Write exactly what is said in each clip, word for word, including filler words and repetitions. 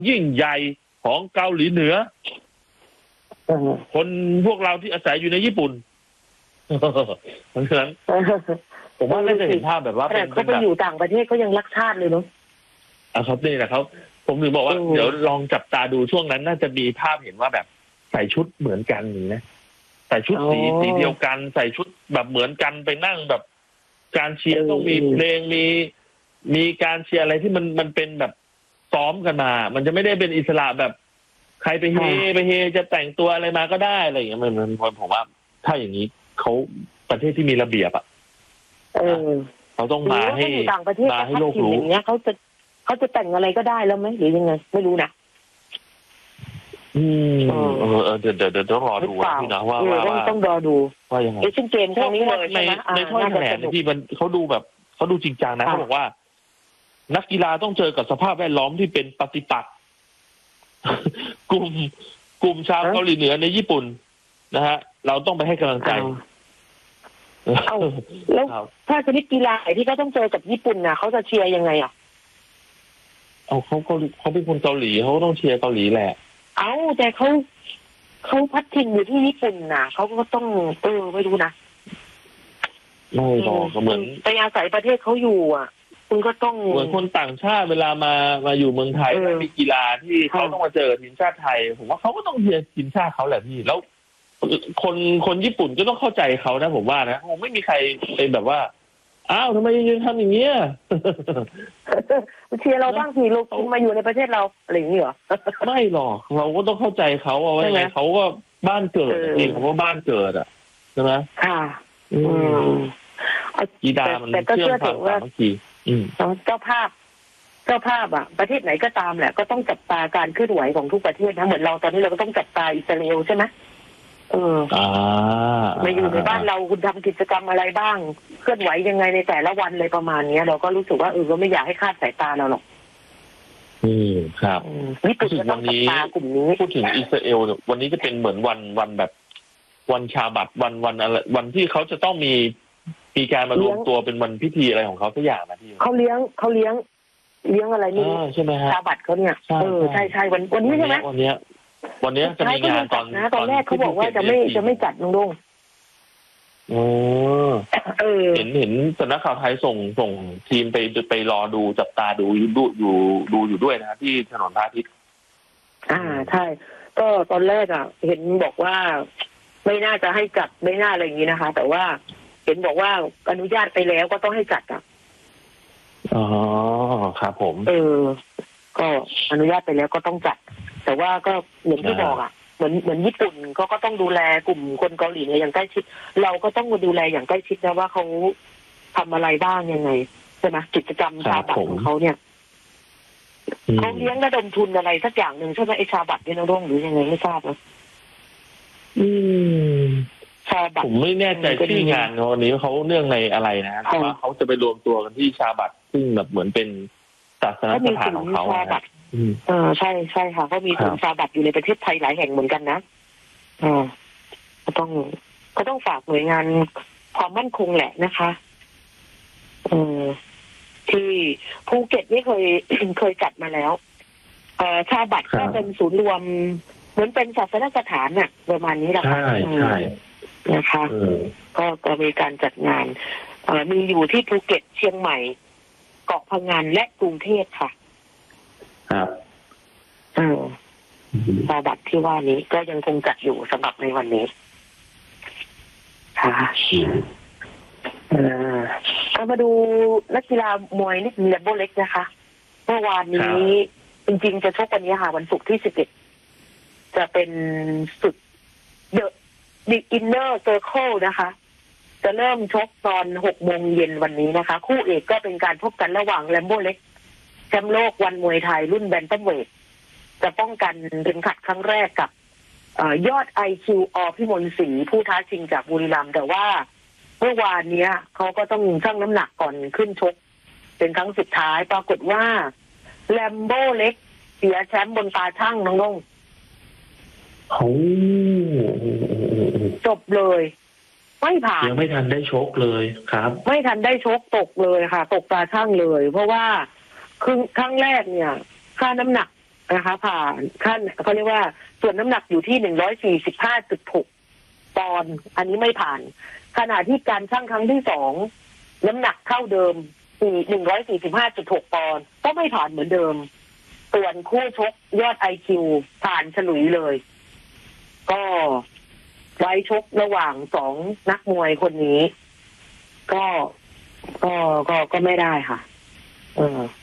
ยิ่งใหญ่ของเกาหลีเหนือคนพวกเราที่อาศัยอยู่ในญี่ปุ่นเพราะฉะนั้นผมว่าน่าจะเห็นภาพแบบว่าแต่เขาไปอยู่ต่างประเทศเขายังรักชาติเลยเนาะอ่ะครับนี่แหละเขาผมถึงบอกว่าเดี๋ยวลองจับตาดูช่วงนั้นน่าจะมีภาพเห็นว่าแบบใส่ชุดเหมือนกันนี่นะใส่ชุดสีสีเดียวกันใส่ชุดแบบเหมือนกันไปนั่งแบบการเชียร์ต้องมีเพลงมีมีการเชียร์อะไรที่มันมันเป็นแบบซ้อมกันมามันจะไม่ได้เป็นอิสระแบบใครไปเฮไปเฮจะแต่งตัวอะไรมาก็ได้อะไรอย่างเงี้ยมันมันผมว่าถ้าอย่างนี้เขาประเทศที่มีระเบียบอ่ะเออเขาต้องมาให้ต่างประเทศมาให้โลกรู้อย่างเงี้ยเขาจะเขาจะแต่งอะไรก็ได้แล้วไหมหรือยังไงไม่รู้นะอืมเออเออเดี๋ยวเดี๋ยวเดี๋ยวต้องรอดูพี่นะว่าว่าต้องรอดูว่ายังไงเอเชียนเกมครั้งนี้เลยในในถ้อยแถลงที่มันเขาดูแบบเขาดูจริงจังนะเขาบอกว่านักกีฬาต้องเจอกับสภาพแวดล้อมที่เป็นปฏิปักษ์กลุ่มกลุ่มชาวเกาหลีเหนือในญี่ปุ่นนะฮะเราต้องไปให้กำลังใจเอาแล้วถ้าชนิดกีฬาไหนที่เขาต้องเจอกับญี่ปุ่นน่ะเขาจะเชียร์ยังไงอ่ะเอาเขาเขาเขาเป็นคนเกาหลีเขาต้องเชียร์เกาหลีแหละเอาแต่เขาเขาพัดถิ่นอยู่ที่ญี่ปุ่นน่ะเขาก็ต้องเออไม่รู้นะไม่หรอกเหมือนไปอาศัยประเทศเขาอยู่อ่ะคุณก็ต้องเหมือนคนต่างชาติเวลามามาอยู่เมืองไทยแล้วมีกีฬาที่เขาต้องมาเจอทีมชาติไทยผมว่าเขาก็ต้องเชียร์ทีมชาติเขาแหละพี่แล้วคนคนญี่ปุ่นก็ต้องเข้าใจเขานะผมว่านะคงไม่มีใครเป็นแบบว่าอ้าวทำไมยังทำอย่างเงี้ยเชียร์เราบ้างสิลูกคุณมาอยู่ในประเทศเราอะไรอย่างเงี้ยเหรอไม่หรอกเราก็ต้องเข้าใจเขาว่าไงเขาก็บ้านเกิดจริงเขาว่าบ้านเกิดอ่ะใช่ไหมค่ะกีฬามันเชื่อมความสามัคคีเจ้าภาพเจ้าภาพอ่ะประเทศไหนก็ตามแหละก็ต้องจับตาการเคลื่อนไหวของทุกประเทศนะเหมือนเราตอนนี้เราก็ต้องจับตาอิสราเอลใช่ไหมเออมาอยู่ในบ้านเราคุณทำกิจกรรมอะไรบ้างเคลื่อนไหวยังไงในแต่ละวันเลยประมาณนี้เราก็รู้สึกว่าเออก็ไม่อยากให้คาดสายตาเราหรอกอืมครับญี่ปุ่นก็ต้องจับตากลุ่มนี้พูดถึงอิสราเอลวันนี้จะเป็นเหมือนวันวันแบบวันชาบัตวันวันอะไรวันที่เขาจะต้องมีมีการมารวมตัวเป็นวันพิธีอะไรของเขาสักอย่างนะพี่เขาเลี้ยงเขาเลี้ยงเลี้ยงอะไรนี่ใช่ไหมฮะชาบัตเขาเนี่ยเออใช่ใช่วันวันนี้ใช่ไหมวันนี้วันนี้จะมีงานตอนนะตอนแรกเขาบอกว่าจะไม่จะไม่จัดลุงดงโอ้เห็นเห็นสำนักข่าวไทยส่งส่งทีมไปไปรอดูจับตาดูดูอยู่ดูอยู่ด้วยนะที่ถนนพระอาทิตย์อ่าใช่ก็ตอนแรกอ่ะเห็นบอกว่าไม่น่าจะให้จัดไม่น่าอะไรอย่างนี้นะคะแต่ว่าเห็นบอกว่าอนุญาตไปแล้วก็ต้องให้จัดอ่ะอ๋อครับผมเออก็อนุญาตไปแล้วก็ต้องจัดแต่ว่าก็เหมือนที่บอกอ่ะเหมือนเหมือนญี่ปุ่นเขาก็ต้องดูแลกลุ่มคนเกาหลีเนี่ยอย่างใกล้ชิดเราก็ต้องมาดูแลอย่างใกล้ชิดนะว่าเขาทำอะไรบ้างยังไงใช่ไหมกิจกรรมชาบัตของเขาเนี่ยเขาเลี้ยงระดมทุนอะไรสักอย่างหนึ่งใช่ไหมไอชาบัตเนี่ยน้องดงหรือยังไงไม่ทราบนะอืมผมไม่แน่ใจที่งานวันนี้เขาเนื่องในอะไรนะแต่ว่าเขาจะไปรวมตัวกันที่ชาบัตซึ่งแบบเหมือนเป็นศาสนสถานของเขาเออใช่ใช่ค่ะเขามีศูนย์ชาบัตอยู่ในประเทศไทยหลายแห่งเหมือนกันนะอ่าก็ต้องก็ต้องฝากหน่วยงานความมั่นคงแหละนะคะเออที่ภูเก็ตนี่เคยเคยจัดมาแล้วเออชาบัตก็เป็นศูนย์รวมเหมือนเป็นศาสนสถานน่ะประมาณนี้แหละค่ะใช่ใช่นะคะก็ก็มีการจัดงานมีอยู่ที่ภูเก็ตเชียงใหม่เกาะพะงันและกรุงเทพค่ะครับเออชาบัตที่ว่านี้ก็ยังคงจัดอยู่สำหรับในวันนี้ค่ะเออก็มาดูนักกีฬามวยนี่เลมโบเล็กนะคะเมื่อวานนี้จริงๆจะชกวันนี้ค่ะวันศุกร์ที่สิบเอ็ดจะเป็นศึกเดอะดิอินเนอร์เซอร์เคิลนะคะจะเริ่มชกตอนหกโมงเย็นวันนี้นะคะคู่เอกก็เป็นการพบกันระหว่างแลมโบเล็กแชมป์โลกวันมวยไทยรุ่นแบนตัมเวทจะป้องกันเข็มขัดครั้งแรกกับยอด ไอ คิว อพิมลศรีผู้ท้าชิงจากบุรีรัมย์แต่ว่าเมื่อวานนี้เขาก็ต้องชั่งน้ำหนักก่อนขึ้นชกเป็นครั้งสุดท้ายปรากฏว่าแลมโบเล็กเสียแชมป์บนตาช่างน้องๆโอ้จบเลยไม่ผ่านยังไม่ทันได้ชกเลยครับไม่ทันได้ชกตกเลยค่ะตกตาช่างเลยเพราะว่าคือครั้งแรกเนี่ยค่าน้ำหนักนะคะผ่านขั้นเขาเรียกว่าส่วนน้ำหนักอยู่ที่หนึ่งร้อยสี่สิบห้าจุดหกปอนด์อันนี้ไม่ผ่านขณะที่การชั่งครั้งที่สองน้ำหนักเท่าเดิมสี่หนึ่งร้อยสี่สิบห้าจุดหกปอนด์ก็ไม่ผ่านเหมือนเดิมส่วนคู่ชกยอดไอคิวผ่านฉลุยเลยก็ไว้ชกระหว่างสองนักมวยคนนี้ก็ก็ก็ก็ไม่ได้ค่ะเออ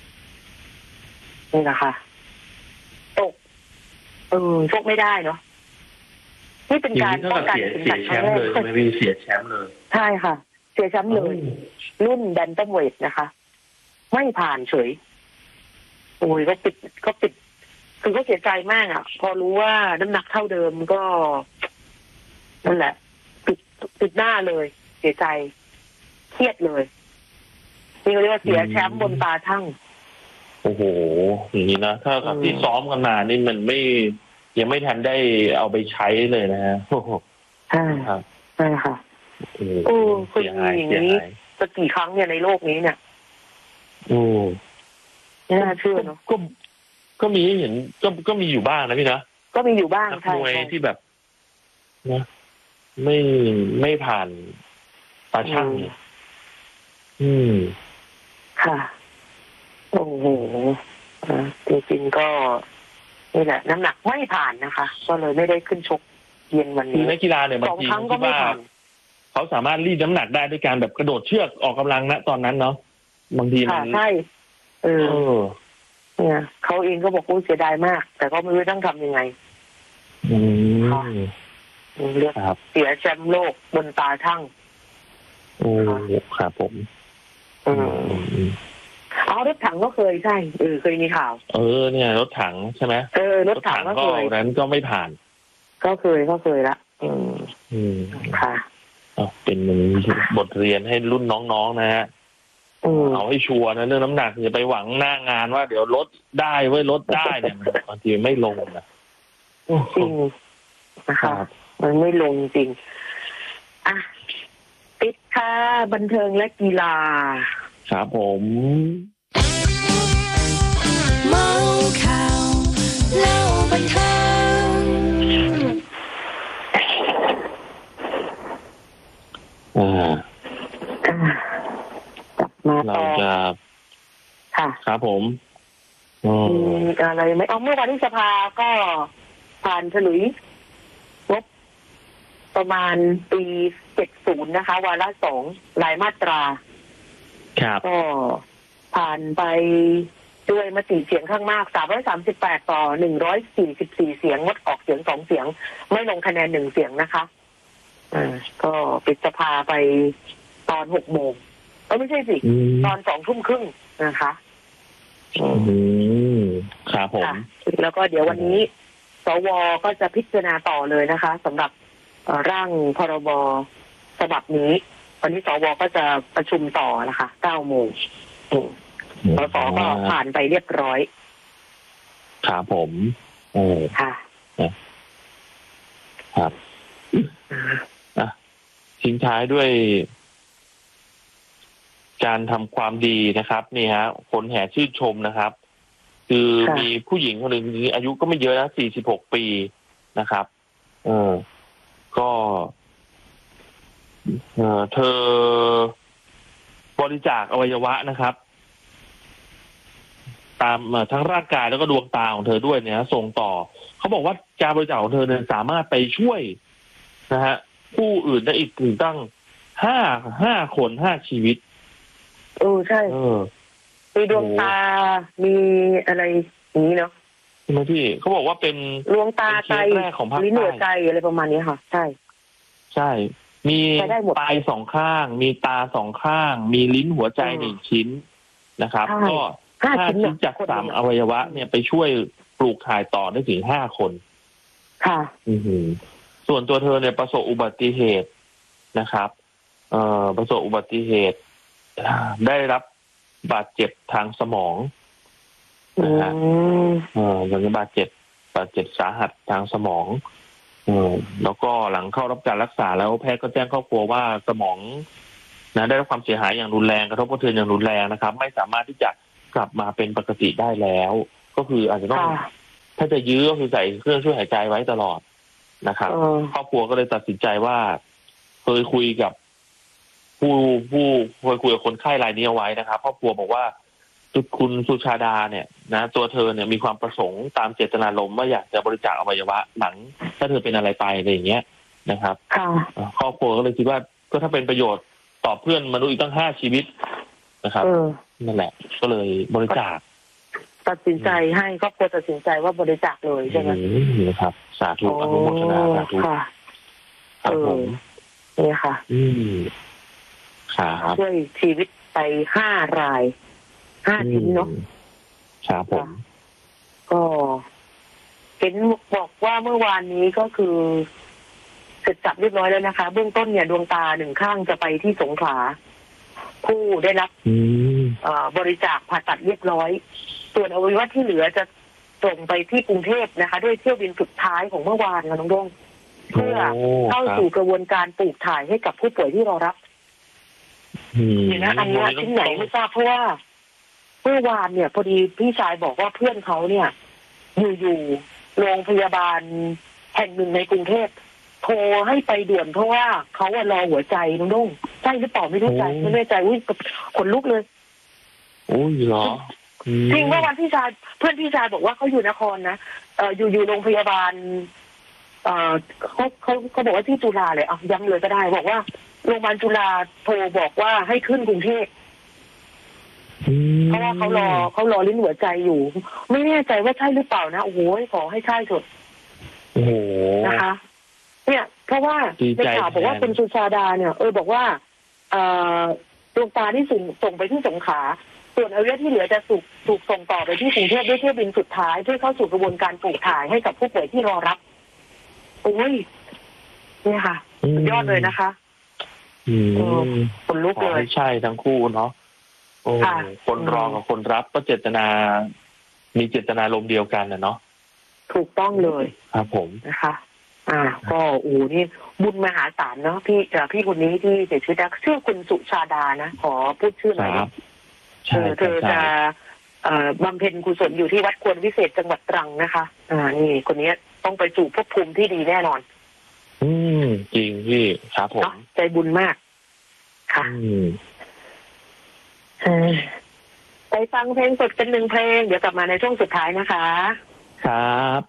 นี่นะคะตกเออชกไม่ได้เนาะนี่เป็นการป้องกันเสียแชมป์เลยไม่มีเสียแชมป์เลยใช่ค่ะเสียแชมป์เลยรุ่นแบนตัมเวทนะคะไม่ผ่านเฉยโอ้ยก็ปิดก็ปิดคือก็เสียใจมากอ่ะพอรู้ว่าน้ำหนักเท่าเดิมก็นั่นแหละปิดปิดหน้าเลยเสียใจเครียดเลยนี่เรียกว่าเสียแชมป์บนตาทั่งโอ้โหอย่างนี้นะถ้ากับที่ซ้อมกันมานี่มันไม่ยังไม่ทันได้เอาไปใช้เลยนะฮะใช่ครับใช่ค่ะโอ้คืออย่างนี้จะกี่ครั้งเนี่ยในโลกนี้เนี่ยโอ้ไม่น่าเชื่อเนาะก็ก็มีเห็นก็ก็มีอยู่บ้างนะพี่นะก็มีอยู่บ้างใช่มวยที่แบบนะไม่ไม่ผ่านตาช่างอืมค่ะโอ้โหจริงๆก็นี่แหละน้ำหนักไม่ผ่านนะคะก็เลยไม่ได้ขึ้นชกเย็นวันนี้นักกีฬาเนี่ยบางทีคิดว่าเขาสามารถรีดน้ำหนักได้ด้วยการแบบกระโดดเชือกออกกำลังนะตอนนั้นเนาะบางทีมันใช่เออเนี่ยเขาเองก็บอกว่าเสียดายมากแต่ก็ไม่รู้ต้องทำยังไงอืมเรียกเสียแชมป์โลกบนตาช่างโอ้ครับผมอืมเอารถถังก็เคยใช่เออเคยมีข่าวเออเนี่ยรถถังใช่ไหมเออรถถังก็เคยนั้นก็ไม่ผ่านก็เคยก็เคยละอืมอืมค่ะเป็นบทเรียนให้รุ่นน้องๆนะฮะเอาให้ชัวร์นะเรื่องน้ำหนักอย่าไปหวังหน้างานว่าเดี๋ยวลดได้เว้ยลดได้เนี่ยบางทีไม่ลงนะจริงนะคะมันไม่ลงจริงอ่ะติดค่ะบันเทิงและกีฬาครับผมเมาข่าวเล่าบันเทิงอ่ามาเราจะค่ะครับผมอะไรไม่เอาเมื่อวันที่สภาก็ผ่านฉลุยงบประมาณปีเจ็ดสิบนะคะวาระสองรายมาตราก็ผ่านไปด้วยมติเสียงข้างมากสามร้อยสามสิบแปดต่อหนึ่งร้อยสี่สิบสี่เสียงงดออกเสียงสองเสียงไม่ลงคะแนนหนึ่งเสียงนะคะอ่าก็ปิดสภาไปตอนหกโมงเออไม่ใช่สิตอนสองทุ่มครึ่งนะคะอืมครับผมแล้วก็เดี๋ยววันนี้สวก็จะพิจารณาต่อเลยนะคะสำหรับร่างพรบฉบับนี้วันนี้สวก็จะประชุมต่อนะคะเก้าโมงสสก็ผ่านไปเรียบร้อยครับผมโอ้ค่ะครับอ่ะทิ้งท้ายด้วยการทำความดีนะครับนี่ฮะคนแห่ชื่นชมนะครับคือมีผู้หญิงคนหนึ่งอายุก็ไม่เยอะนะสี่สิบหกปีนะครับเออก็เออเธอบริจาคอวัยวะนะครับตามทั้งร่างกายแล้วก็ดวงตาของเธอด้วยเนี่ยส่งต่อเขาบอกว่าการบริจาคของเธอเนี่ยสามารถไปช่วยนะฮะผู้อื่นได้อีกถึงตั้งห้าห้าคนห้าชีวิตเออใช่มีดวงตามีอะไรอย่างนี้เนาะใช่ไหมพี่เขาบอกว่าเป็นดวงตาไตลิ้นหัวใจอะไรประมาณนี้ค่ะใช่ใช่มีปลายสองข้างมีตาสองข้างมีลิ้นหัวใจหนึ่งชิ้นนะครับก็ห้าชิ้นจากสามอวัยวะเนี่ยไปช่วยปลูกถ่ายต่อได้ถึงห้าคนค่ะอือส่วนตัวเธอเนี่ยประสบอุบัติเหตุนะครับเอ่อประสบอุบัติเหตุได้รับบาดเจ็บทางสมองนะฮะเอ่อยังบาดเจ็บบาดเจ็บสาหัสทางสมองเออแล้วก็หลังเข้ารับการรักษาแล้วแพทย์ก็แจ้งครอบครัวว่าสมองนะได้รับความเสียหายอย่างรุนแรงกระทบกระเทือนอย่างรุนแรงนะครับไม่สามารถที่จะกลับมาเป็นปกติได้แล้วก็ก็คืออาจจะต้องค่ะถ้าจะยื้อก็คือใส่เครื่องช่วยหายใจไว้ตลอดนะครับเออครอบครัวก็เลยตัดสินใจว่าเคยคุยกับผู้ผู้เคยคุยกับคนไข้รายนี้เอาไว้นะครับครอบครัวบอกว่าคุณสุชาดาเนี่ยนะตัวเธอเนี่ยมีความประสงค์ตามเจตนารมณ์ว่าอยากจะบริจาคอวัยวะหลังถ้าเธอเป็นอะไรไปอะไรอย่างเงี้ยนะครับค่ะครอบครัวก็เลยคิดว่าก็ถ้าเป็นประโยชน์ต่อเพื่อนมนุษย์อีกตั้งห้าชีวิตนะครับเออนั่นแหละ ก็เลยบริจาคตัดสินใจให้ครอบครัวตัดสินใจว่าบริจาคเลยใช่ไหมอืมนะครับ สาธุอนุโมทนาสาธุค่ะครับผมนี่ค่ะอืมครับช่วยชีวิตไปห้ารายห้าชิ้นเนาะครับผมก็เห็นบอกว่าเมื่อวานนี้ก็คือเสร็จสับเรียบร้อยแล้วนะคะ เบื้องต้นเนี่ยดวงตาหนึ่งข้างจะไปที่สงขลาผู้ได้รับอืมเอ่อบริจาคผ่าตัดเรียบร้อย ส่วนอวัยวะที่เหลือจะส่งไปที่กรุงเทพนะคะ ด้วยเที่ยวบินสุดท้ายของเมื่อวานค่ะน้องดงเพื่อเข้าสู่กระบวนการปลูกถ่ายให้กับผู้ป่วยที่รอรับอืมเนี่ยนะอันนี้ชิ้นไหนไม่ทราบเพราะว่าเมื่อวานเนี่ยพอดีพี่ชายบอกว่าเพื่อนเขาเนี่ย อยู่ๆโรงพยาบาลแห่งหนึ่งในกรุงเทพโทรให้ไปด่วนเพราะว่าเขาอะรอหัวใจน้องดงใช่หรือเปล่าไม่รู้ใจไม่แน่ใจอุ้ยขนลุกเลยโอ้ยเหรออืมจริงเมื่อวันพี่ชายเพื่อนพี่ชายบอกว่าเขาอยู่นครนะเอออยู่อยู่โรงพยาบาลเออเขาเขาเขาบอกว่าที่จุฬาเลยอ่ะย้ำเลยก็ได้บอกว่าโรงพยาบาลจุฬาโทรบอกว่าให้ขึ้นกรุงเทพอืมเพราะว่าเขารอเขารอลิ้นหัวใจอยู่ ไม่แน่ใจว่าใช่หรือเปล่านะโอ้โหขอให้ใช่เถอะโอ้โหนะคะ เนี่ยเพราะว่าดีในใจข่าวบอกว่าแทนคุณสุชาดาเนี่ยเออบอกว่าเอ่อดวงตาที่ส่งส่งไปที่สงขลาส่วนอวัยวะที่เหลือจะถูกถูกส่งต่อไปที่กรุงเทพด้วยเที่ยวบินสุดท้ายเพื่อเข้าสู่กระบวนการปลูกถ่ายให้กับผู้ป่วยที่รอรับโอ้ยเนี่ยค่ะสุดยอดเลยนะคะอืมเออ คนลุกขอเลยให้ใช่ทั้งคู่เนาะโอ้ค่ะคนรอกับคนรับก็เจตนา มีเจตนารมณ์เดียวกันนะเนาะถูกต้องเลยครับผมนะคะ อ่า ก็โอ้นี่บุญมหาศาลเนาะพี่เอ่อพี่คนนี้ที่เสียชีวิตนะชื่อคุณสุชาดานะขอพูดชื่อหคน่อยรับเธใช่อเธอใช่จะเอ่อบำเพ็ญกุศลอยู่ที่วัดควรวิเศษจังหวัดตรังนะคะ อ่า นี่คนนี้ต้องไปสู่ภพภูมิที่ดีแน่นอนอืมจริงพี่ครับผมเนาะใจบุญมาก ค่ะอืมเออไปฟังเพลงสดกันหนึ่งเพลง เดี๋ยวกลับมาในช่วงสุดท้ายนะคะครับ